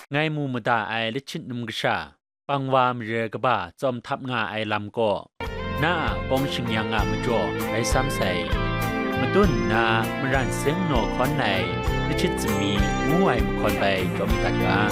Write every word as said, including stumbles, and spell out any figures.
ไงมูมตาไอลิชินนุมกษาปังวามเรือกบ้าจอมทับงาไอลำก็หน้ากองชิงยังงามจ่อไอซ้ำใส่มาตุ้นนามรันเสียงโนคอนไหนลิชิตจะมีงูไอมคอนไปจอมตัดกา